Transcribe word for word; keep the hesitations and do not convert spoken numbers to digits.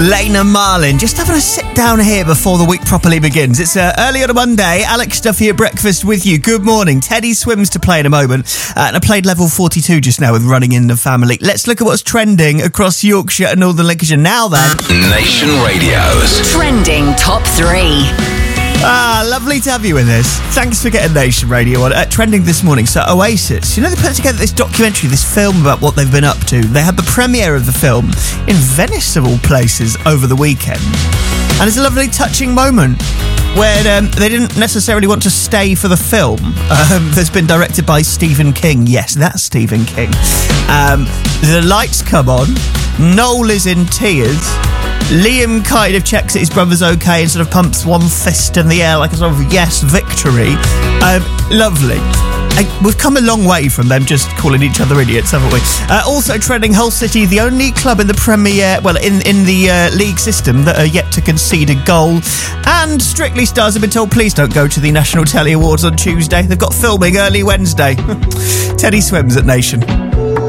Lena Marlin, just having a sit down here before the week properly begins. It's uh, early on a Monday. Alex Duffy at breakfast with you. Good morning. Teddy swims to play in a moment. Uh, and I played level forty-two just now with Running in the Family. Let's look at what's trending across Yorkshire and Northern Lincolnshire now then. Nation Radio's Trending Top three. Ah, lovely to have you with us. Thanks for getting Nation Radio on. Uh, trending this morning, so Oasis. You know, they put together this documentary, this film about what they've been up to. They had the premiere of the film in Venice, of all places, over the weekend. And it's a lovely, touching moment when um, they didn't necessarily want to stay for the film. Um, that's been directed by Stephen King. Yes, that's Stephen King. Um, the lights come on. Noel is in tears. Liam kind of checks that his brother's okay and sort of pumps one fist in the air like a sort of yes, victory. Um, lovely. Uh, we've come a long way from them just calling each other idiots, haven't we? Uh, also trending, Hull City, the only club in the Premier, well, in, in the uh, league system that are yet to concede a goal. And Strictly Stars have been told, please don't go to the National Telly Awards on Tuesday. They've got filming early Wednesday. Teddy swims at Nation.